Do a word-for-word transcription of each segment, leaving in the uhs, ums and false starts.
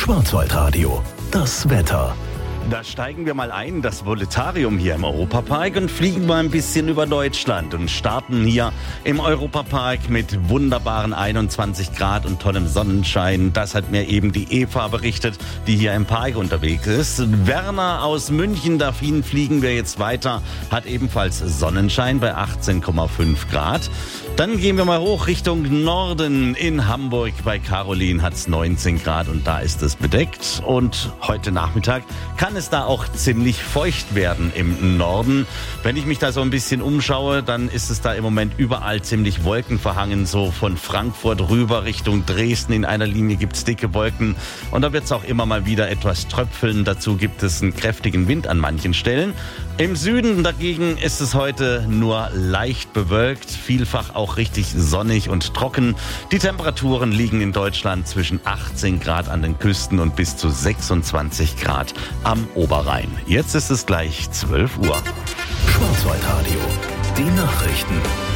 Schwarzwaldradio, das Wetter. Da steigen wir mal ein, das Voletarium hier im Europapark und fliegen mal ein bisschen über Deutschland und starten hier im Europapark mit wunderbaren einundzwanzig Grad und tollem Sonnenschein. Das hat mir eben die Eva berichtet, die hier im Park unterwegs ist. Werner aus München, dahin fliegen wir jetzt weiter, hat ebenfalls Sonnenschein bei achtzehn Komma fünf Grad. Dann gehen wir mal hoch Richtung Norden. In Hamburg bei Caroline hat es neunzehn Grad und da ist es bedeckt. Und heute Nachmittag kann es da auch ziemlich feucht werden im Norden. Wenn ich mich da so ein bisschen umschaue, dann ist es da im Moment überall ziemlich wolkenverhangen. So von Frankfurt rüber Richtung Dresden in einer Linie gibt es dicke Wolken. Und da wird es auch immer mal wieder etwas tröpfeln. Dazu gibt es einen kräftigen Wind an manchen Stellen. Im Süden dagegen ist es heute nur leicht bewölkt, vielfach auch richtig sonnig und trocken. Die Temperaturen liegen in Deutschland zwischen achtzehn Grad an den Küsten und bis zu sechsundzwanzig Grad am Oberrhein. Jetzt ist es gleich zwölf Uhr. Schwarzwaldradio, die Nachrichten.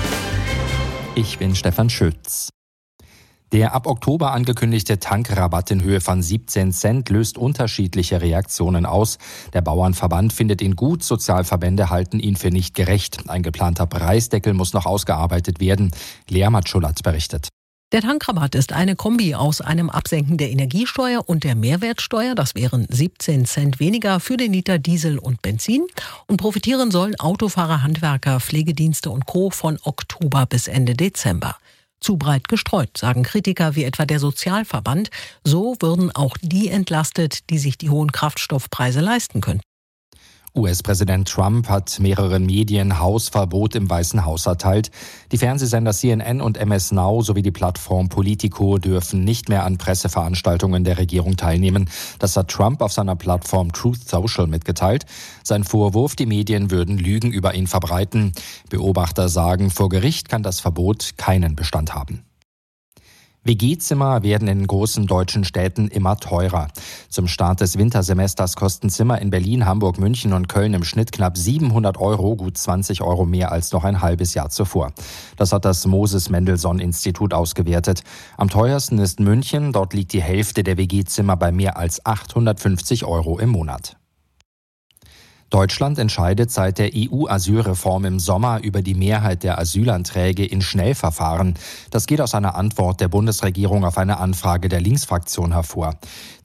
Ich bin Stefan Schütz. Der ab Oktober angekündigte Tankrabatt in Höhe von siebzehn Cent löst unterschiedliche Reaktionen aus. Der Bauernverband findet ihn gut, Sozialverbände halten ihn für nicht gerecht. Ein geplanter Preisdeckel muss noch ausgearbeitet werden. Lea Matschulat berichtet. Der Tankrabatt ist eine Kombi aus einem Absenken der Energiesteuer und der Mehrwertsteuer. Das wären siebzehn Cent weniger für den Liter Diesel und Benzin. Und profitieren sollen Autofahrer, Handwerker, Pflegedienste und Co. von Oktober bis Ende Dezember. Zu breit gestreut, sagen Kritiker wie etwa der Sozialverband. So würden auch die entlastet, die sich die hohen Kraftstoffpreise leisten können. U S-Präsident Trump hat mehreren Medien Hausverbot im Weißen Haus erteilt. Die Fernsehsender C N N und M S Now sowie die Plattform Politico dürfen nicht mehr an Presseveranstaltungen der Regierung teilnehmen. Das hat Trump auf seiner Plattform Truth Social mitgeteilt. Sein Vorwurf, die Medien würden Lügen über ihn verbreiten. Beobachter sagen, vor Gericht kann das Verbot keinen Bestand haben. W G-Zimmer werden in großen deutschen Städten immer teurer. Zum Start des Wintersemesters kosten Zimmer in Berlin, Hamburg, München und Köln im Schnitt knapp siebenhundert Euro, gut zwanzig Euro mehr als noch ein halbes Jahr zuvor. Das hat das Moses-Mendelssohn-Institut ausgewertet. Am teuersten ist München, dort liegt die Hälfte der W G-Zimmer bei mehr als achthundertfünfzig Euro im Monat. Deutschland entscheidet seit der E U-Asylreform im Sommer über die Mehrheit der Asylanträge in Schnellverfahren. Das geht aus einer Antwort der Bundesregierung auf eine Anfrage der Linksfraktion hervor.